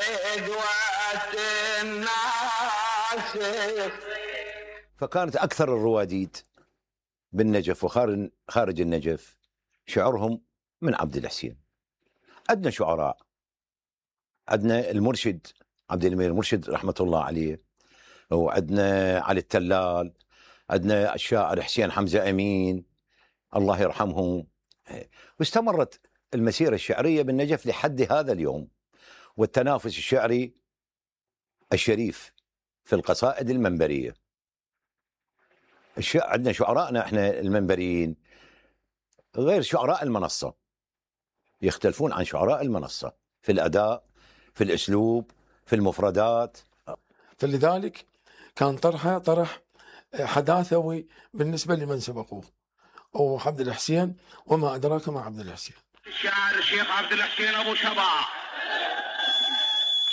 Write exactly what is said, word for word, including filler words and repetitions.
فكانت أكثر الرواديد بالنجف وخارج خارج النجف شعرهم من عبد الحسين. عندنا شعراء، عندنا المرشد عبد الملك المرشد رحمة الله عليه، وعندنا علي التلال، عندنا الشاعر حسين حمزة أمين الله يرحمهم. واستمرت المسيرة الشعرية بالنجف لحد هذا اليوم، والتنافس الشعري الشريف في القصائد المنبرية. عندنا شعراءنا احنا المنبريين غير شعراء المنصة، يختلفون عن شعراء المنصة في الأداء، في الأسلوب، في المفردات. فلذلك كان طرحه طرح حداثوي بالنسبة لمن سبقوه، أو عبد الحسين وما أدراك ما عبد الحسين. الشاعر الشيخ عبد الحسين أبو شبع